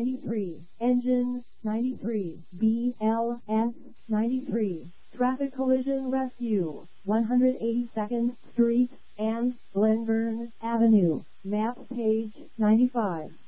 93, engine 93, BLS 93, traffic collision rescue, 182nd Street and Glenburn Avenue, map page 95.